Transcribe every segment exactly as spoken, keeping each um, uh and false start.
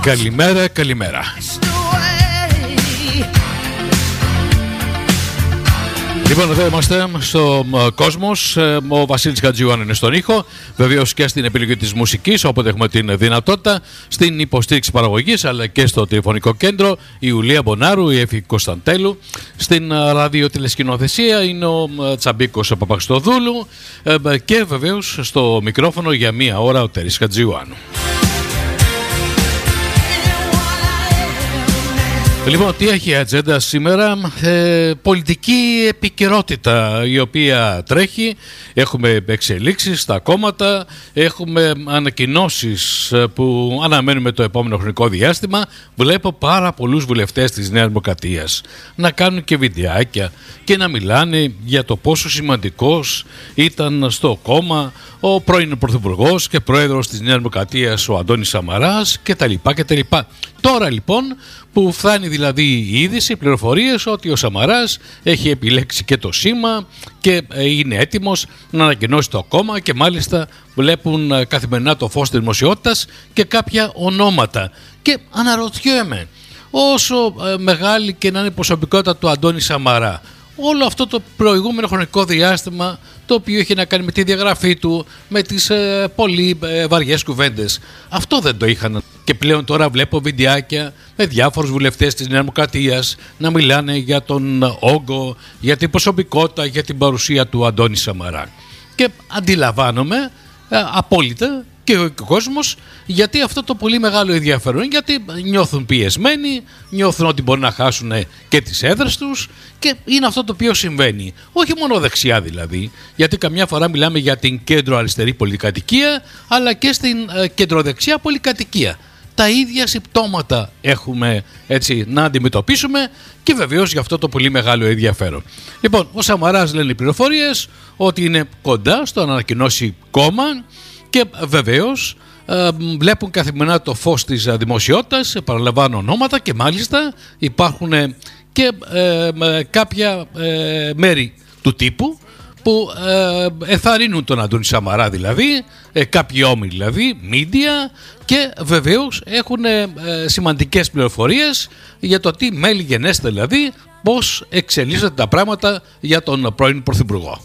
Καλημέρα, καλημέρα. Λοιπόν, εδώ είμαστε στο Κόσμος. Ο Βασίλης Χατζιωάννου είναι στον ήχο. Βεβαίως και στην επιλογή της μουσικής, όποτε έχουμε την δυνατότητα. Στην υποστήριξη παραγωγής, αλλά και στο τηλεφωνικό κέντρο, η Ιουλία Μπονάρου, η Εφη Κωνσταντέλου. Στην ραδιοτηλεσκηνοθεσία είναι ο Τσαμπίκος Παπαξτοδούλου. Και βεβαίως στο μικρόφωνο για μία ώρα ο Τερής Χατζιωάννου. Λοιπόν, τι έχει η ατζέντα σήμερα? Ε, πολιτική επικαιρότητα η οποία τρέχει. Έχουμε εξελίξεις στα κόμματα, έχουμε ανακοινώσεις που αναμένουμε το επόμενο χρονικό διάστημα. Βλέπω πάρα πολλούς βουλευτές της Νέας Δημοκρατίας να κάνουν και βιντεάκια και να μιλάνε για το πόσο σημαντικός ήταν στο κόμμα ο πρώην Πρωθυπουργός και πρόεδρος της Νέας Δημοκρατίας ο Αντώνης Σαμαράς κτλ. κτλ. Τώρα λοιπόν που φτάνει δηλαδή η είδηση, οι πληροφορίες ότι ο Σαμαράς έχει επιλέξει και το σήμα και είναι έτοιμος να ανακοινώσει το κόμμα και μάλιστα βλέπουν καθημερινά το φως της δημοσιότητας και κάποια ονόματα. Και αναρωτιέμαι, όσο μεγάλη και να είναι η προσωπικότητα του Αντώνη Σαμαρά, όλο αυτό το προηγούμενο χρονικό διάστημα το οποίο είχε να κάνει με τη διαγραφή του, με τις ε, πολύ ε, βαριές κουβέντες, αυτό δεν το είχαν. Και πλέον τώρα βλέπω βιντεάκια με διάφορους βουλευτές της Νέας Δημοκρατίας να μιλάνε για τον όγκο, για την προσωπικότητα, για την παρουσία του Αντώνη Σαμαρά. Και αντιλαμβάνομαι ε, απόλυτα και ο κόσμος γιατί αυτό το πολύ μεγάλο ενδιαφέρον, γιατί νιώθουν πιεσμένοι, νιώθουν ότι μπορεί να χάσουν και τις έδρες τους και είναι αυτό το οποίο συμβαίνει. Όχι μόνο δεξιά δηλαδή, γιατί καμιά φορά μιλάμε για την κέντρο-αριστερή πολυκατοικία, αλλά και στην ε, κεντροδεξιά πολυκατοικία. Τα ίδια συμπτώματα έχουμε έτσι να αντιμετωπίσουμε και βεβαίως για αυτό το πολύ μεγάλο ενδιαφέρον. Λοιπόν, ο Σαμαράς λένε οι πληροφορίες ότι είναι κοντά στο να ανακοινώσει κόμμα. Και βεβαίως ε, βλέπουν καθημερινά το φως της δημοσιότητας, παραλαμβάνω ονόματα και μάλιστα υπάρχουν και ε, ε, κάποια ε, μέρη του τύπου που ε, εθαρρύνουν τον Αντώνη Σαμαρά δηλαδή, ε, κάποιοι όμιλοι δηλαδή, media και βεβαίως έχουν ε, σημαντικές πληροφορίες για το τι μέλη γενέστε δηλαδή, πώς εξελίσσονται τα πράγματα για τον πρώην Πρωθυπουργό.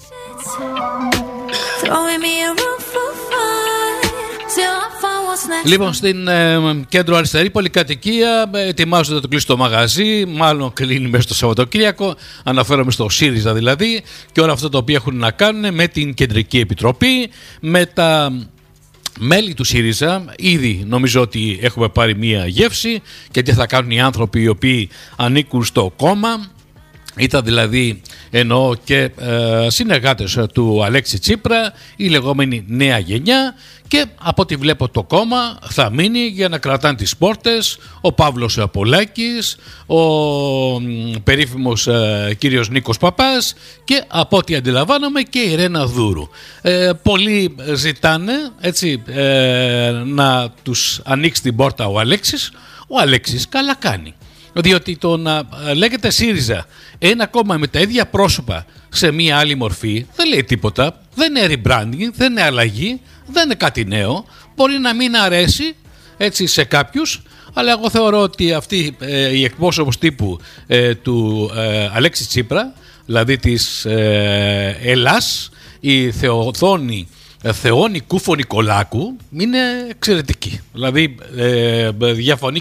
Λοιπόν, στην ε, κέντρο αριστερή πολυκατοικία ε, ετοιμάζονται να το κλείσει το μαγαζί, μάλλον κλείνει μέσα στο Σαββατοκύριακο, αναφέρομαι στο ΣΥΡΙΖΑ δηλαδή, και όλα αυτά τα οποία έχουν να κάνουν με την Κεντρική Επιτροπή, με τα μέλη του ΣΥΡΙΖΑ. Ήδη νομίζω ότι έχουμε πάρει μία γεύση και τι θα κάνουν οι άνθρωποι οι οποίοι ανήκουν στο κόμμα. Ήταν δηλαδή εννοώ και ε, συνεργάτες του Αλέξη Τσίπρα, η λεγόμενη νέα γενιά, και από ό,τι βλέπω το κόμμα θα μείνει για να κρατάνε τις πόρτες ο Παύλος Πολάκης, ο ε, περίφημος ε, κύριος Νίκος Παπάς και από ό,τι αντιλαμβάνομαι και η Ρένα Δούρου. Ε, πολλοί ζητάνε έτσι, ε, να τους ανοίξει την πόρτα ο Αλέξης. Ο Αλέξης καλά κάνει. Διότι το να λέγεται ΣΥΡΙΖΑ ένα κόμμα με τα ίδια πρόσωπα σε μία άλλη μορφή δεν λέει τίποτα, δεν είναι rebranding, δεν είναι αλλαγή, δεν είναι κάτι νέο. Μπορεί να μην αρέσει έτσι σε κάποιους, αλλά εγώ θεωρώ ότι αυτή ε, η εκπρόσωπος τύπου ε, του ε, Αλέξη Τσίπρα, δηλαδή της ε, Ελλάς, η Θεοθόνη Θεόνη Κούφο Νικολάκου, είναι εξαιρετική. Δηλαδή ε, διαφωνεί